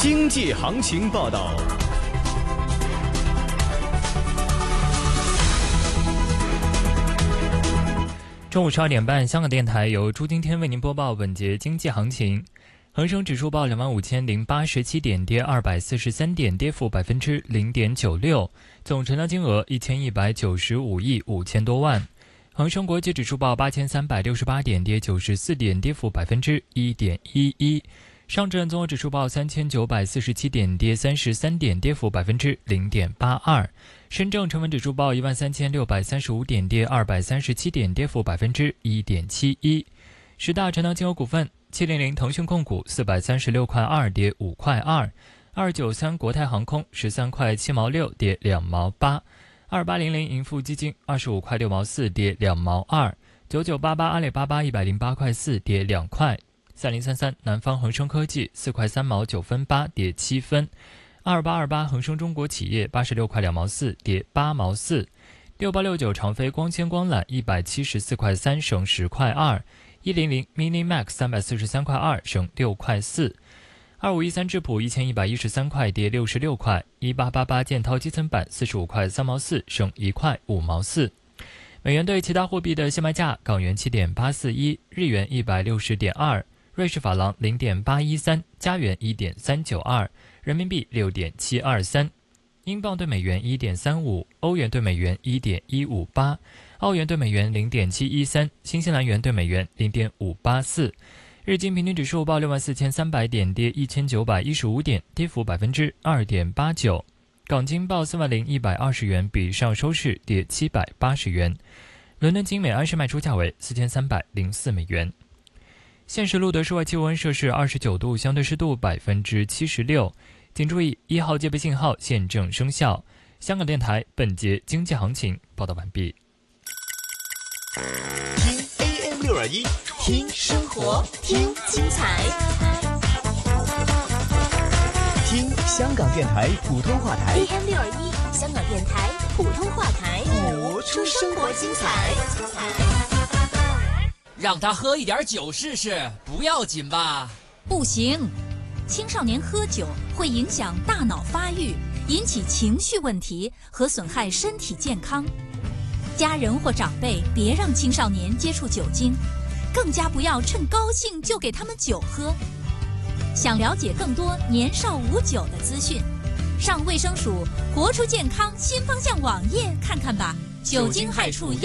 经济行情报道。 中午12点半，香港电台由朱金天为您播报本节经济行情。恒生指数报25,087点，跌243点，跌幅0.96%，总成交金额1195亿5千多万。恒生国际指数报8368点，跌94点，跌幅1.11%。上证综合指数报3947点，跌33点，跌幅0.82%。深证成分指数报13635点，跌237点，跌幅1.71%。十大成交金额股份：700腾讯控股436块2，跌5块2；293国泰航空13块7毛6，跌2毛8；2800盈富基金25块6毛4，跌2毛2；9988阿里巴巴108块4，跌2块；3033南方恒生科技4块3毛9分8，跌7分；2828恒生中国企业86块2毛4，跌8毛4；6869长飞光纤光缆174块3，升10块2；100 Mini Max 343块2，升6块4；2513智普1113块，跌66块；1888建滔基层板45块3毛4，升1块5毛4。美元对其他货币的现卖价：港元7.841，日元160.2，瑞士法郎0.813，加元1.392，人民币6.723，英镑对美元1.35，欧元对美元1.158，澳元对美元0.713，新西兰元对美元0.584。日经平均指数报64300点，跌1915点，跌幅2.89%。港金报40120元，比上收市跌780元。伦敦金每安士卖出价为4304美元。现时录得室外气温摄氏29度，相对湿度76%。请注意1号戒备信号现正生效。香港电台本节经济行情报道完毕。 听 AM621， 听生活，听精彩， 听香港电台普通话台。 AM621，香港电台普通话台， 活出生活精彩。 让他喝一点酒试试，不要紧吧？ 不行，青少年喝酒会影响大脑发育，引起情绪问题和损害身体健康。家人或长辈别让青少年接触酒精，更加不要趁高兴就给他们酒喝。想了解更多年少无酒的资讯，上卫生署活出健康新方向网页看看吧。酒精害处